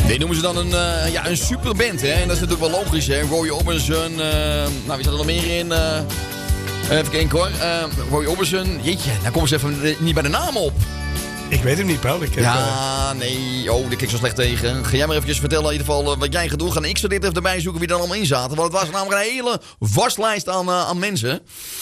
Dit noemen ze dan een superband, hè? En dat is natuurlijk wel logisch, hè? Roy Orbison, wie zat er nog meer in? Even kijken hoor. Roy Orbison, jeetje, nou komen ze even niet bij de naam op. Ik weet hem niet, Paul. Nee. Oh, daar kijk ik zo slecht tegen. Ga jij maar eventjes vertellen in ieder geval wat jij gaat doen. Gaan ik zo dit even erbij zoeken wie er allemaal in zaten. Want het was namelijk een hele waslijst aan mensen.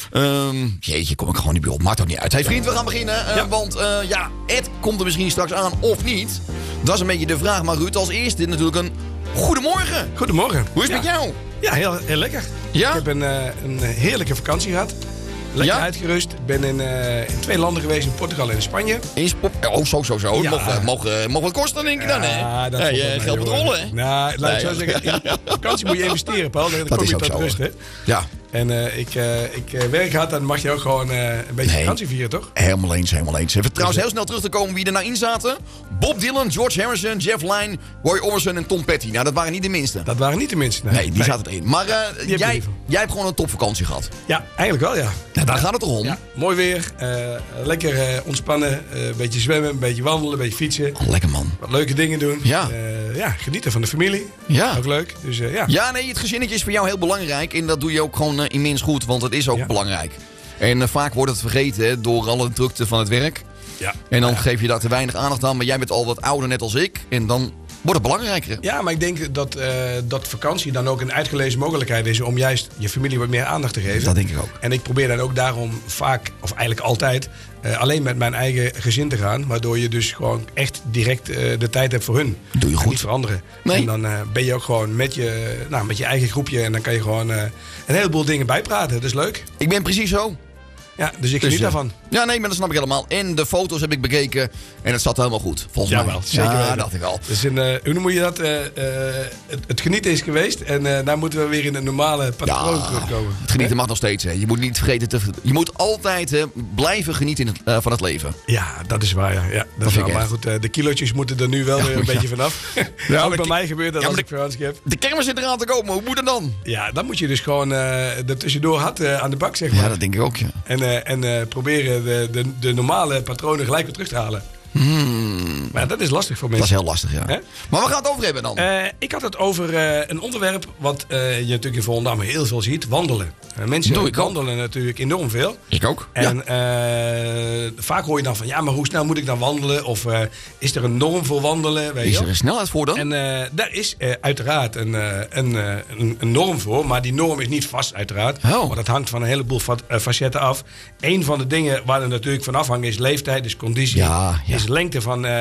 Jeetje, kom ik gewoon niet bij op. Maakt ook niet uit. Hey vriend, we gaan beginnen. Want Ed komt er misschien straks aan of niet. Dat is een beetje de vraag. Maar Ruud, als eerste natuurlijk een goedemorgen. Goedemorgen. Hoe is het met jou? Ja, heel lekker. Ja? Ik heb een heerlijke vakantie gehad. Lekker uitgerust. Ik ben in 2 landen geweest, in Portugal en in Spanje. Zo. Ja. Mag wat kosten, denk ik dan, hè? Ja, dat geld moet rollen, hè? Nou, laat ik zo zeggen. In vakantie moet je investeren, Paul. Dan kom je tot rust, hè? Ja. En ik werk hard, dan mag je ook gewoon een beetje vakantie vieren, toch? Helemaal eens. Even trouwens heel snel terug te komen wie er nou in zaten. Bob Dylan, George Harrison, Jeff Lynne, Roy Orbison en Tom Petty. Nou, dat waren niet de minste. Dat waren niet de minste. Nee, die zaten erin. Maar jij hebt gewoon een topvakantie gehad. Ja, eigenlijk wel, ja. Nou, daar gaat het toch om? Ja, mooi weer. Lekker ontspannen. Een beetje zwemmen, een beetje wandelen, een beetje fietsen. Oh, lekker man. Wat leuke dingen doen. Ja. Genieten van de familie. Ja. Ook leuk. Dus ja. Ja, nee, het gezinnetje is voor jou heel belangrijk. En dat doe je ook gewoon immens goed, want het is ook belangrijk. En vaak wordt het vergeten hè, door alle drukte van het werk. Ja. En dan geef je daar te weinig aandacht aan. Maar jij bent al wat ouder, net als ik. En dan wordt het belangrijker. Ja, maar ik denk dat vakantie dan ook een uitgelezen mogelijkheid is om juist je familie wat meer aandacht te geven. Dat denk ik ook. En ik probeer dan ook daarom vaak, of eigenlijk altijd, alleen met mijn eigen gezin te gaan. Waardoor je dus gewoon echt direct de tijd hebt voor hun. Doe je goed. En niet voor anderen. Nee. En dan ben je ook gewoon met je eigen groepje. En dan kan je gewoon een heleboel dingen bijpraten. Dat is leuk. Ik ben precies zo. Ja, dus ik geniet daarvan. Ja, nee, maar dat snap ik helemaal. En de foto's heb ik bekeken. En het zat helemaal goed, volgens mij. Jawel, zeker weten. Ja, dacht ik al. Dus hoe noem je dat? Het genieten is geweest. En daar moeten we weer in een normale patroon terugkomen. Het genieten mag nog steeds. Hè. Je moet niet vergeten je moet altijd blijven genieten van het leven. Ja, dat is waar. Ja, dat is waar. Maar goed, de kilootjes moeten er nu wel weer een beetje vanaf. Ja, ook bij mij gebeurt dat als ik vakantie heb. De kermis zit eraan te komen. Hoe moet het dan? Ja, dan moet je dus gewoon er tussendoor hard aan de bak, zeg maar. Ja, dat denk ik ook, ja. En proberen de normale patronen gelijk weer terug te halen. Maar dat is lastig voor mensen. Dat is heel lastig, ja. Hè? Maar we gaan het over hebben dan? Ik had het over een onderwerp wat je natuurlijk in Volendam heel veel ziet. Wandelen. Mensen wandelen natuurlijk enorm veel. Ik ook. En vaak hoor je dan van, ja, maar hoe snel moet ik dan wandelen? Of is er een norm voor wandelen? Weet is je? Er een snelheid voor dan? En daar is uiteraard een norm voor. Maar die norm is niet vast, uiteraard. Oh. Want dat hangt van een heleboel facetten af. Een van de dingen waar er natuurlijk van afhangt is leeftijd, dus conditie. Ja. Is lengte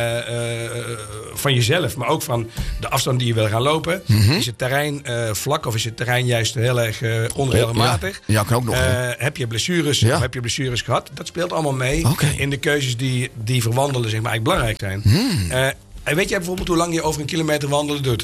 van jezelf, maar ook van de afstand die je wil gaan lopen. Is het terrein vlak of is het terrein juist heel erg onregelmatig? Ja, kan ook nog. Heb je blessures of heb je blessures gehad? Dat speelt allemaal mee in de keuzes die voor wandelen zeg maar, eigenlijk belangrijk zijn. En weet jij bijvoorbeeld hoe lang je over een kilometer wandelen doet?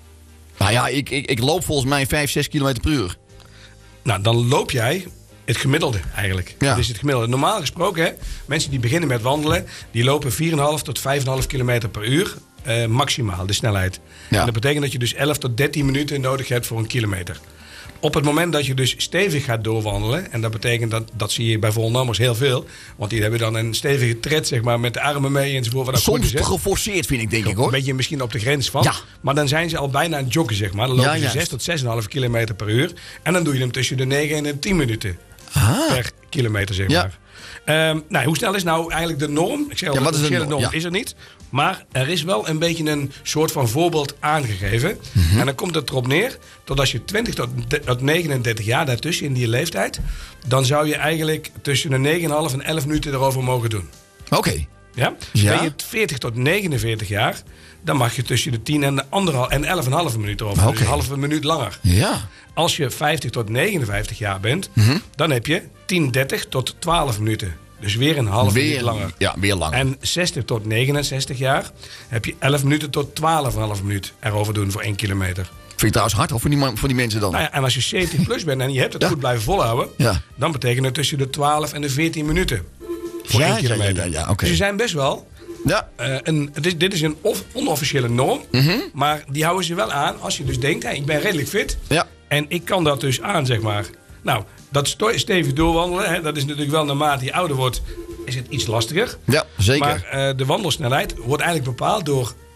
Nou ja, ik loop volgens mij 5-6 km per uur. Nou, dan loop jij het gemiddelde eigenlijk. Ja. Dat is het gemiddelde. Normaal gesproken, hè, mensen die beginnen met wandelen, die lopen 4,5 tot 5,5 kilometer per uur. Maximaal, de snelheid. Ja. En dat betekent dat je dus 11 tot 13 minuten nodig hebt voor een kilometer. Op het moment dat je dus stevig gaat doorwandelen, en dat betekent dat zie je bij Volendammers heel veel, want die hebben dan een stevige tred zeg maar, met de armen mee enzovoort. Wat soms goed is, te geforceerd vind ik, denk ik hoor. Een beetje misschien op de grens van. Ja. Maar dan zijn ze al bijna aan het joggen zeg maar. Dan lopen ze 6 tot 6,5 kilometer per uur. En dan doe je hem tussen de 9 en de 10 minuten per kilometer zeg maar. Nou, hoe snel is nou eigenlijk de norm? Ik zeg al, wat is de norm is er niet. Maar er is wel een beetje een soort van voorbeeld aangegeven. En dan komt het erop neer dat als je 20 tot 39 jaar daartussen in die leeftijd, dan zou je eigenlijk tussen de 9,5 en 11 minuten erover mogen doen. Oké. Ja? Ben je 40 tot 49 jaar, dan mag je tussen de 10 en 11,5 minuten erover. Dus een halve minuut langer. Ja. Als je 50 tot 59 jaar bent, dan heb je 10,30 tot 12 minuten. Dus weer een half minuut langer. Ja, weer langer. En 60 tot 69 jaar heb je 11 minuten tot 12,5 minuut erover doen voor 1 kilometer. Vind je trouwens hard of voor die mensen dan? Nou ja, en als je 70 plus bent en je hebt het goed blijven volhouden, dan betekent het tussen de 12 en de 14 minuten voor 1 kilometer. Ja, okay. Dus je zijn best wel. Ja. Dit is een onofficiële norm, maar die houden ze wel aan als je dus denkt, hey, ik ben redelijk fit en ik kan dat dus aan, zeg maar. Nou, dat stevig doorwandelen, hè, dat is natuurlijk wel naarmate je ouder wordt, is het iets lastiger. Ja, zeker. Maar de wandelsnelheid wordt eigenlijk bepaald door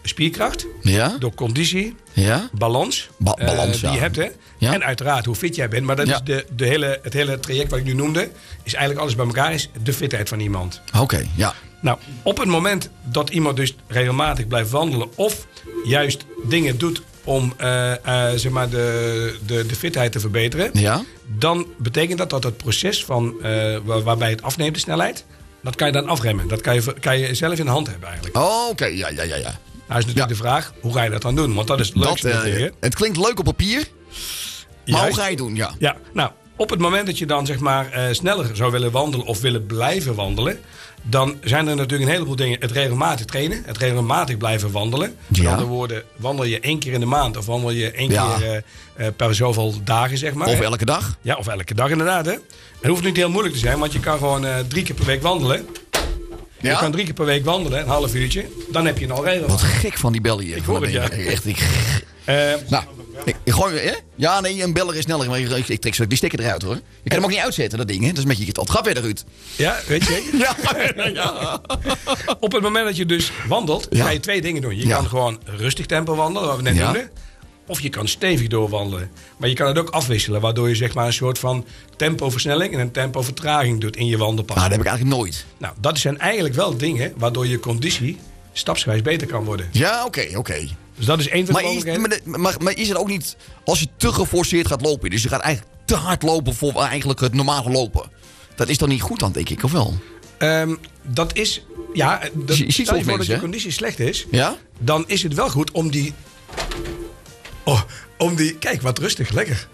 spierkracht, Ja? door conditie, Ja? balans, Balans, die ja. je hebt. Hè? Ja. En uiteraard hoe fit jij bent. Maar dat Ja. is het hele traject wat ik nu noemde. Is eigenlijk alles bij elkaar is de fitheid van iemand. Oké, ja. Nou, op het moment dat iemand dus regelmatig blijft wandelen... of juist dingen doet om zeg maar de fitheid te verbeteren... Ja? dan betekent dat het proces van, waarbij het afneemt, de snelheid... dat kan je dan afremmen. Dat kan je zelf in de hand hebben eigenlijk. Oh, oké, ja. Nou is natuurlijk de vraag, hoe ga je dat dan doen? Want dat is het leukste natuurlijk. Het klinkt leuk op papier, maar hoe ga je het doen? Ja. Ja, nou, op het moment dat je dan zeg maar sneller zou willen wandelen of willen blijven wandelen... dan zijn er natuurlijk een heleboel dingen. Het regelmatig trainen, het regelmatig blijven wandelen. Met Ja. andere woorden, wandel je 1 keer in de maand... of wandel je 1 Ja. keer per zoveel dagen, zeg maar. Of elke dag? Ja, of elke dag inderdaad. Hè. Het hoeft niet heel moeilijk te zijn, want je kan gewoon 3 keer per week wandelen. Ja? Je kan 3 keer per week wandelen, een half uurtje. Dan heb je het al regel. Wat gek van die bellen hier. Ik hoor het, ja. Echt, Eh, nou, ik gooi, hè? Ja, nee, een beller is sneller. Maar ik trek zo die stekker eruit, hoor. Je kan hem ook niet uitzetten, dat ding, hè? Dat is een beetje het gaat verder, Ruud. ja, weet je. Ja. Op het moment dat je dus wandelt, Ja. ga je 2 dingen doen. Je Ja. kan gewoon rustig tempo wandelen, wat we net Ja. noemden. Of je kan stevig doorwandelen. Maar je kan het ook afwisselen, waardoor je zeg maar een soort van tempoversnelling en een tempovertraging doet in je wandelpad. Nou, dat heb ik eigenlijk nooit. Nou, dat zijn eigenlijk wel dingen waardoor je conditie stapsgewijs beter kan worden. Ja, oké. Dus dat is één van de Maar, mogelijkheden. maar is het ook niet... Als je te geforceerd gaat lopen... Dus je gaat eigenlijk te hard lopen voor eigenlijk het normale lopen. Dat is dan niet goed dan, denk ik, of wel? Dat is... Ja, Je ziet stel je soms voor dat mensen, je hè? conditie slecht is... Ja? dan is het wel goed om die... Kijk, wat rustig, lekker.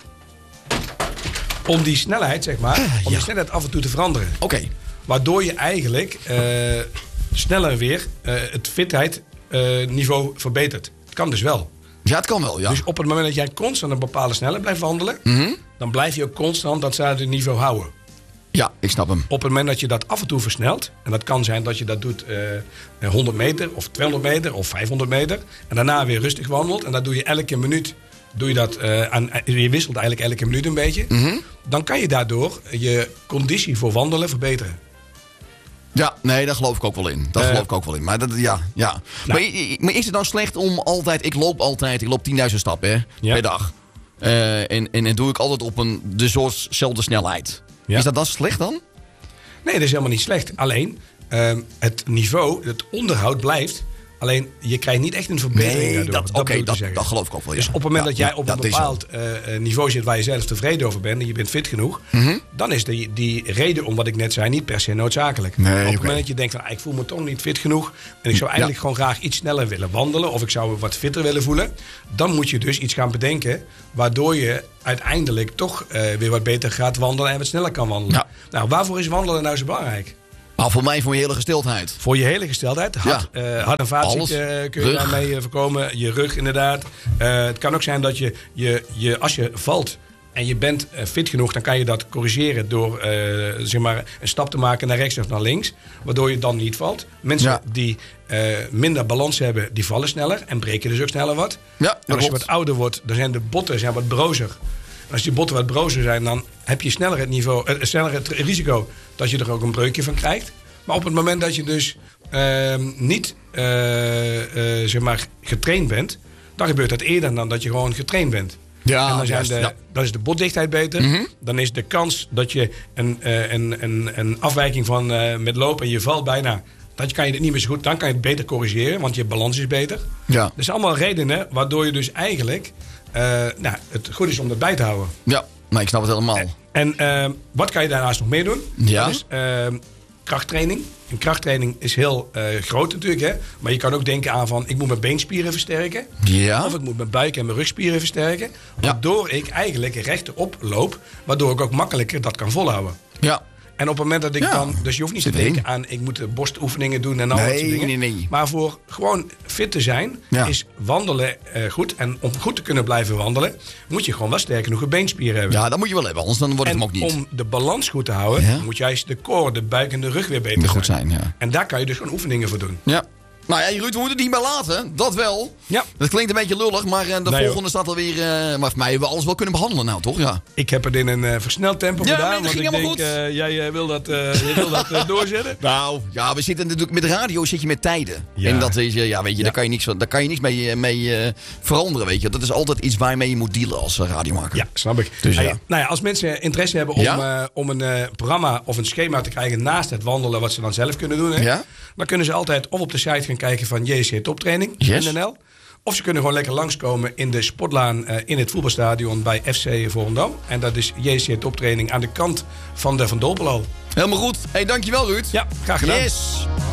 Om die snelheid, zeg maar... om die snelheid af en toe te veranderen. Oké. Waardoor je eigenlijk sneller weer het fitheidniveau verbetert. Het kan dus wel. Ja, het kan wel, ja. Dus op het moment dat jij constant een bepaalde snelheid blijft wandelen... dan blijf je ook constant datzelfde niveau houden. Ja, ik snap hem. Op het moment dat je dat af en toe versnelt... en dat kan zijn dat je dat doet 100 meter of 200 meter of 500 meter... en daarna weer rustig wandelt... en dat doe je elke minuut... Doe je dat je wisselt eigenlijk elke minuut een beetje... dan kan je daardoor je conditie voor wandelen verbeteren. Ja, nee, daar geloof ik ook wel in. Maar dat, ja. Nou. Maar is het nou slecht om altijd... Ik loop 10.000 stappen hè, Ja. per dag. En doe ik altijd op dezelfde snelheid. Ja. Is dat dan slecht dan? Nee, dat is helemaal niet slecht. Alleen, het niveau, het onderhoud blijft... Alleen, je krijgt niet echt een verbetering daardoor. Dat geloof ik ook wel, ja. Dus op het moment Ja, dat jij ja, op dat een is zo. bepaald niveau zit... waar je zelf tevreden over bent en je bent fit genoeg... dan is die reden om wat ik net zei niet per se noodzakelijk. Nee, op het oké. moment dat je denkt van... ik voel me toch niet fit genoeg... en ik zou eigenlijk gewoon graag iets sneller willen wandelen... of ik zou me wat fitter willen voelen... dan moet je dus iets gaan bedenken... waardoor je uiteindelijk toch weer wat beter gaat wandelen... en wat sneller kan wandelen. Ja. Nou, waarvoor is wandelen nou zo belangrijk? Maar voor mij, voor mijn hele gesteldheid. Voor je hele gesteldheid. Hart en vaatziekten kun je Rug. daarmee voorkomen. Je rug inderdaad. Het kan ook zijn dat je als je valt en je bent fit genoeg... dan kan je dat corrigeren door zeg maar een stap te maken naar rechts of naar links. Waardoor je dan niet valt. Mensen die minder balans hebben, die vallen sneller. En breken dus ook sneller wat. Ja, En als je wat ouder wordt, dan zijn de botten wat brozer. En als die botten wat brozer zijn, dan heb je sneller het risico dat je er ook een breukje van krijgt. Maar op het moment dat je dus niet zeg maar getraind bent, dan gebeurt dat eerder dan dat je gewoon getraind bent. Ja, en dan, juist, dan is de botdichtheid beter. Dan is de kans dat je een afwijking van met lopen en je valt bijna... Dan kan je het niet meer zo goed, dan kan je het beter corrigeren, want je balans is beter. Ja. Dat zijn allemaal redenen waardoor je dus eigenlijk het goed is om dat bij te houden. Ja, maar ik snap het helemaal. En wat kan je daarnaast nog meer doen? Ja. Dat is krachttraining. En krachttraining is heel groot natuurlijk. Hè? Maar je kan ook denken aan van... ik moet mijn beenspieren versterken. Ja. Of ik moet mijn buik- en mijn rugspieren versterken. Waardoor ik eigenlijk rechterop loop. Waardoor ik ook makkelijker dat kan volhouden. Ja. En op het moment dat ik dan... Dus je hoeft niet te Zit erin. denken aan... ik moet borstoefeningen doen en al dat soort dingen. Nee. Maar voor gewoon fit te zijn... Ja. is wandelen goed. En om goed te kunnen blijven wandelen... moet je gewoon wel sterk genoeg beenspieren hebben. Ja, dat moet je wel hebben, anders dan wordt het hem ook niet. Om de balans goed te houden... Ja. moet juist de core, de buik en de rug weer beter Goed zijn, ja. En daar kan je dus gewoon oefeningen voor doen. Ja. Nou ja, Ruud, we moeten het niet meer laten. Dat wel. Ja. Dat klinkt een beetje lullig, maar de volgende staat alweer... maar voor mij hebben we alles wel kunnen behandelen nou, toch? Ja. Ik heb het in een versneld tempo gedaan. Nee, dat ging want ik helemaal denk, goed. Jij wil dat doorzetten. Nou, ja, we zitten natuurlijk... Met radio zit je met tijden. Ja. En dat is, ja, weet je, daar kan je niks mee veranderen, weet je. Dat is altijd iets waarmee je moet dealen als radiomaker. Ja, snap ik. Dus, Hey, ja. nou ja, als mensen interesse hebben om een programma of een schema te krijgen naast het wandelen, wat ze dan zelf kunnen doen, hè, Ja. dan kunnen ze altijd of op de site gaan kijken van jctoptraining.nl. Of ze kunnen gewoon lekker langskomen in de sportlaan in het voetbalstadion bij FC Volendam. En dat is JC Toptraining aan de kant van de Van Dolpelo. Helemaal goed. Hey, dankjewel, Ruud. Ja, graag gedaan. Yes.